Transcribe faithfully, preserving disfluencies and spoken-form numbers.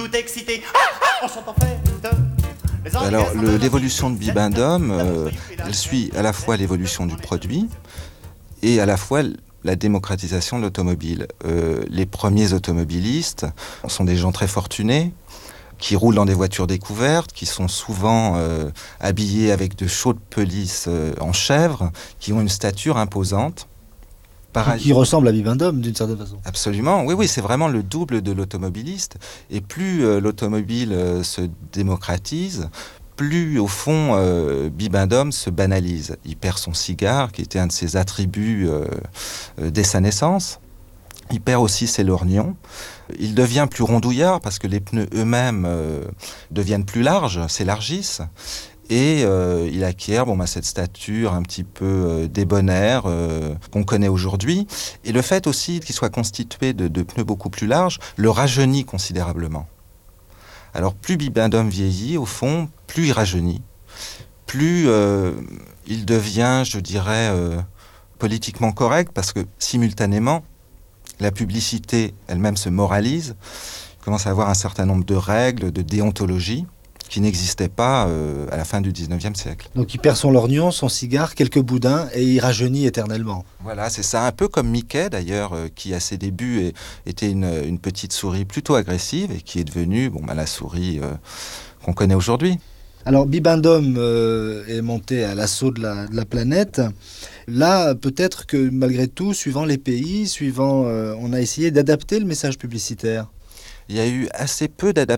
tout excité. Ah, ah, on s'entend faire. Alors, le, l'évolution de Bibendum, euh, elle suit à la fois l'évolution du produit et à la fois la démocratisation de l'automobile. Euh, les premiers automobilistes sont des gens très fortunés, qui roulent dans des voitures découvertes, qui sont souvent euh, habillés avec de chaudes pelisses euh, en chèvre, qui ont une stature imposante. Qui, qui ressemble à Bibendum d'une certaine façon. Absolument, oui, oui, c'est vraiment le double de l'automobiliste. Et plus euh, l'automobile euh, se démocratise, plus au fond euh, Bibendum se banalise. Il perd son cigare, qui était un de ses attributs euh, euh, dès sa naissance. Il perd aussi ses lorgnons. Il devient plus rondouillard parce que les pneus eux-mêmes euh, deviennent plus larges, s'élargissent. Et euh, il acquiert bon, bah, cette stature un petit peu euh, débonnaire euh, qu'on connaît aujourd'hui. Et le fait aussi qu'il soit constitué de, de pneus beaucoup plus larges le rajeunit considérablement. Alors plus Bibendum vieillit, au fond, plus il rajeunit. Plus euh, il devient, je dirais, euh, politiquement correct, parce que simultanément, la publicité elle-même se moralise. Il commence à avoir un certain nombre de règles, de déontologie, qui n'existait pas euh, à la fin du dix-neuvième siècle. Donc il perd son lorgnon, son cigare, quelques boudins et il rajeunit éternellement. Voilà, c'est ça, un peu comme Mickey d'ailleurs, euh, qui à ses débuts est, était une, une petite souris plutôt agressive et qui est devenue bon, bah, la souris euh, qu'on connaît aujourd'hui. Alors Bibendum euh, est monté à l'assaut de la, de la planète. Là, peut-être que malgré tout, suivant les pays, suivant, euh, on a essayé d'adapter le message publicitaire. Il y a eu assez peu d'adaptations